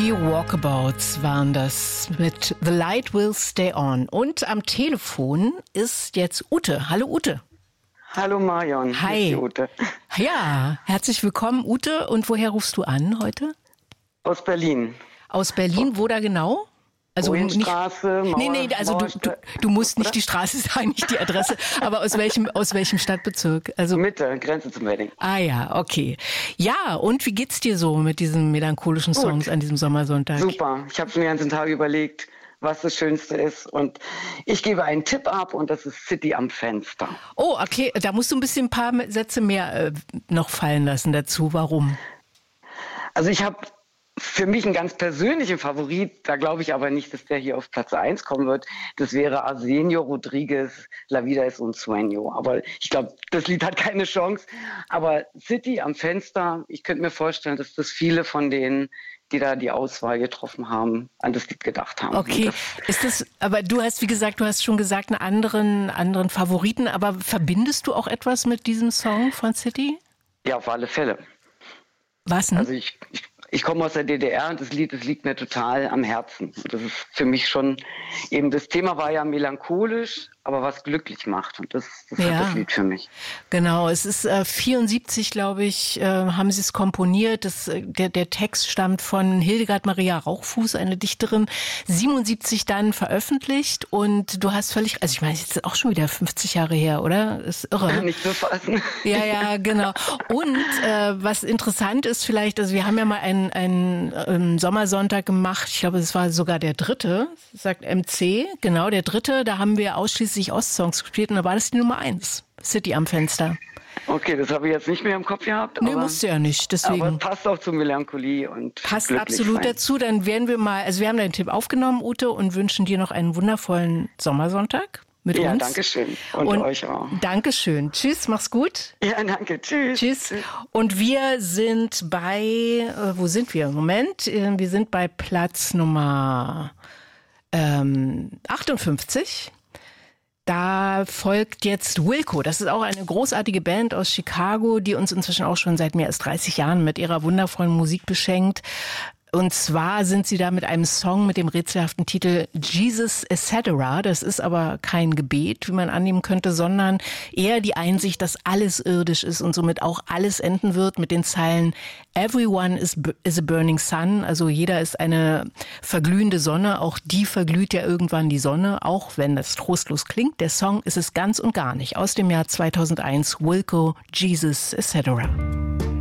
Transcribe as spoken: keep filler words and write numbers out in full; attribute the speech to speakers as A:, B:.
A: Die Walkabouts waren das mit The Light Will Stay On. Und am Telefon ist jetzt Ute. Hallo Ute.
B: Hallo Marion.
A: Hi.
B: Hier ist die Ute.
A: Ja, herzlich willkommen Ute. Und woher rufst du an heute?
B: Aus Berlin.
A: Aus Berlin, wo da genau? Also
B: Straße, Mauer,
A: nee, nee, also du, du, du musst nicht, die Straße sagen, nicht die Adresse, aber aus welchem, aus welchem Stadtbezirk? Also
B: Mitte, Grenze zum Wedding.
A: Ah ja, okay. Ja, und wie geht's dir so mit diesen melancholischen Songs Gut. an diesem Sommersonntag?
B: Super, ich habe schon den ganzen Tag überlegt, was das Schönste ist, und ich gebe einen Tipp ab, und das ist City am Fenster.
A: Oh, okay, da musst du ein bisschen ein paar Sätze mehr äh, noch fallen lassen dazu. Warum?
B: Also ich habe für mich einen ganz persönlichen Favorit, da glaube ich aber nicht, dass der hier auf Platz eins kommen wird. Das wäre Arsenio Rodriguez, La Vida es un Sueño. Aber ich glaube, das Lied hat keine Chance. Aber City am Fenster, ich könnte mir vorstellen, dass das viele von denen, die da die Auswahl getroffen haben, an das Lied gedacht haben.
A: Okay, ist das, aber du hast, wie gesagt, du hast schon gesagt, einen anderen, anderen Favoriten, aber verbindest du auch etwas mit diesem Song von City?
B: Ja, auf alle Fälle.
A: Was denn?
B: Also ich, ich Ich komme aus der D D R, und das Lied, das liegt mir total am Herzen. Das ist für mich schon, eben das Thema war ja melancholisch, aber was glücklich macht. Und das, das
A: ja,
B: hat das Lied für mich.
A: Genau, es ist äh, vierundsiebzig, glaube ich, äh, haben sie es komponiert. Das, äh, der, der Text stammt von Hildegard Maria Rauchfuß, eine Dichterin, siebenundsiebzig dann veröffentlicht. Und du hast völlig, also ich meine, jetzt ist auch schon wieder fünfzig Jahre her, oder? Ist irre.
B: Nicht zu fassen.
A: Ja, ja, genau. Und äh, was interessant ist vielleicht, also wir haben ja mal einen, einen ähm, Sommersonntag gemacht, ich glaube, es war sogar der dritte, sagt M C, genau, der dritte, da haben wir ausschließlich Ostsongs gespielt, und da war das die Nummer eins, City am Fenster.
B: Okay, das habe ich jetzt nicht mehr im Kopf gehabt.
A: Nee, musst du ja nicht, deswegen.
B: Aber passt auch zur Melancholie und
A: passt absolut sein. Dazu, dann werden wir mal, also wir haben deinen Tipp aufgenommen, Ute, und wünschen dir noch einen wundervollen Sommersonntag mit
B: ja,
A: uns.
B: Ja, danke schön. Und, und euch auch.
A: Dankeschön. Tschüss, mach's gut.
B: Ja, danke. Tschüss.
A: Tschüss. Und wir sind bei, äh, wo sind wir? Moment, äh, wir sind bei Platz Nummer ähm, achtundfünfzig. Da folgt jetzt Wilco. Das ist auch eine großartige Band aus Chicago, die uns inzwischen auch schon seit mehr als dreißig Jahren mit ihrer wundervollen Musik beschenkt. Und zwar sind sie da mit einem Song mit dem rätselhaften Titel Jesus et cetera. Das ist aber kein Gebet, wie man annehmen könnte, sondern eher die Einsicht, dass alles irdisch ist und somit auch alles enden wird mit den Zeilen Everyone is, is a burning sun. Also jeder ist eine verglühende Sonne. Auch die verglüht ja irgendwann die Sonne, auch wenn das trostlos klingt. Der Song ist es ganz und gar nicht. Aus dem Jahr zweitausendeins, Wilco, Jesus et cetera.